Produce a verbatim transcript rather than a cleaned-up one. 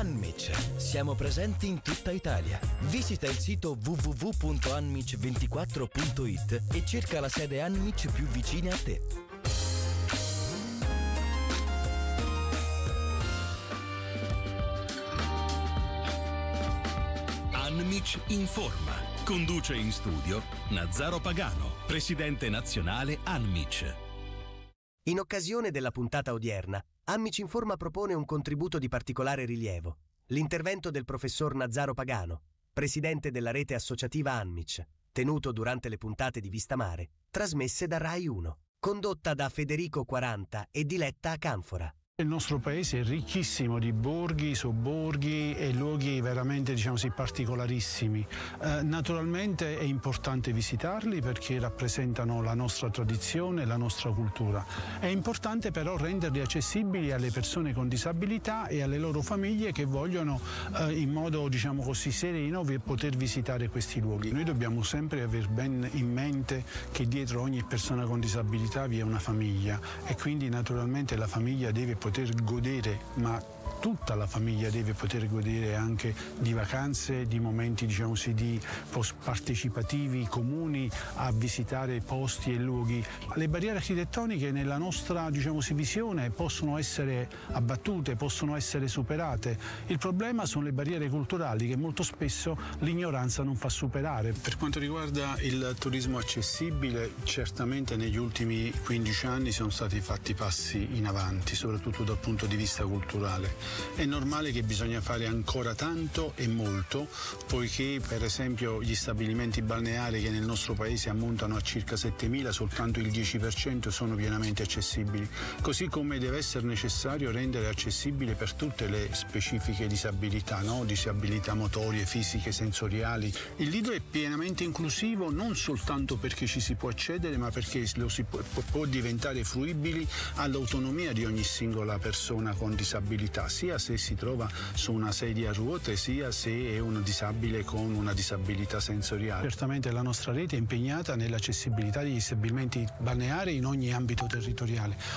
Anmic. Siamo presenti in tutta Italia. Visita il sito w w w punto anmic ventiquattro punto it e cerca la sede Anmic più vicina a te. Anmic informa. Conduce in studio Nazzaro Pagano, presidente nazionale Anmic. In occasione della puntata odierna, Anmic Informa propone un contributo di particolare rilievo. L'intervento del professor Nazzaro Pagano, presidente della rete associativa Anmic, tenuto durante le puntate di Vista Mare, trasmesse da Rai uno, condotta da Federico quaranta e Diletta Canfora. Il nostro paese è ricchissimo di borghi, sobborghi e luoghi veramente, diciamo così, particolarissimi. Eh, naturalmente è importante visitarli perché rappresentano la nostra tradizione e la nostra cultura. È importante però renderli accessibili alle persone con disabilità e alle loro famiglie che vogliono eh, in modo, diciamo così, sereno poter visitare questi luoghi. Noi dobbiamo sempre aver ben in mente che dietro ogni persona con disabilità vi è una famiglia e quindi naturalmente la famiglia deve poter godere, ma tutta la famiglia deve poter godere anche di vacanze, di momenti, diciamo così, di partecipativi comuni a visitare posti e luoghi. Le barriere architettoniche nella nostra, diciamo così, visione possono essere abbattute, possono essere superate. Il problema sono le barriere culturali che molto spesso l'ignoranza non fa superare. Per quanto riguarda il turismo accessibile, certamente negli ultimi quindici anni sono stati fatti passi in avanti, soprattutto dal punto di vista culturale. È normale che bisogna fare ancora tanto e molto, poiché per esempio gli stabilimenti balneari che nel nostro paese ammontano a circa settemila, soltanto il dieci per cento sono pienamente accessibili, così come deve essere necessario rendere accessibile per tutte le specifiche disabilità, no? Disabilità motorie, fisiche, sensoriali. Il Lido è pienamente inclusivo non soltanto perché ci si può accedere, ma perché lo si può, può diventare fruibili all'autonomia di ogni singola persona con disabilità, sia se si trova su una sedia a ruote, sia se è un disabile con una disabilità sensoriale. Certamente la nostra rete è impegnata nell'accessibilità degli stabilimenti balneari in ogni ambito territoriale.